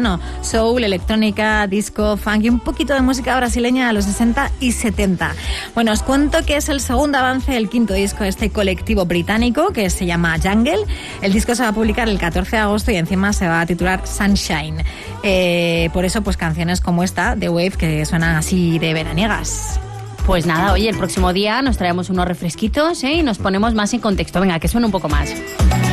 verano. Soul, electrónica, disco, funk y un poquito de música brasileña de los 60 y 70. Bueno, os cuento que es el segundo avance del quinto disco de este colectivo británico que se llama Jungle. El disco se va a publicar el 14 de agosto y encima se va a titular Sunshine. Por eso, pues canciones como esta, The Wave, que suenan así de veraniegas. Pues nada, oye, el próximo día nos traemos unos refresquitos y nos ponemos más en contexto. Venga, que suene un poco más.